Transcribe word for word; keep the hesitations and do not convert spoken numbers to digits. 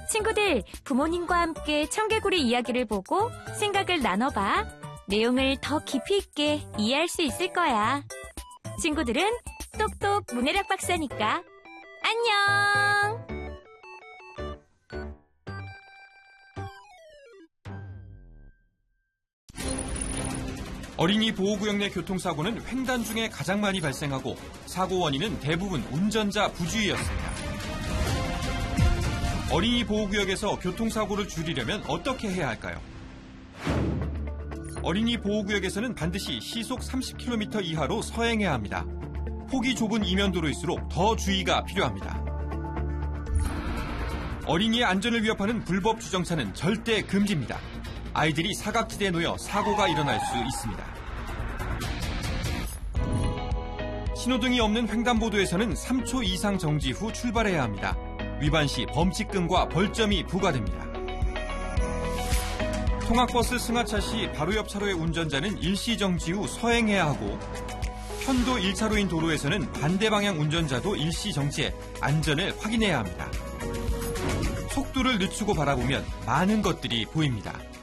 친구들, 부모님과 함께 청개구리 이야기를 보고 생각을 나눠봐. 내용을 더 깊이 있게 이해할 수 있을 거야. 친구들은 똑똑 문해력 박사니까. 안녕! 어린이 보호구역 내 교통사고는 횡단 중에 가장 많이 발생하고 사고 원인은 대부분 운전자 부주의였습니다. 어린이 보호구역에서 교통사고를 줄이려면 어떻게 해야 할까요? 어린이 보호구역에서는 반드시 시속 삼십 킬로미터 이하로 서행해야 합니다. 폭이 좁은 이면도로일수록 더 주의가 필요합니다. 어린이의 안전을 위협하는 불법 주정차는 절대 금지입니다. 아이들이 사각지대에 놓여 사고가 일어날 수 있습니다. 신호등이 없는 횡단보도에서는 삼 초 이상 정지 후 출발해야 합니다. 위반 시 범칙금과 벌점이 부과됩니다. 통학버스 승하차 시 바로 옆 차로의 운전자는 일시 정지 후 서행해야 하고 편도 일 차로인 도로에서는 반대 방향 운전자도 일시 정지해 안전을 확인해야 합니다. 속도를 늦추고 바라보면 많은 것들이 보입니다.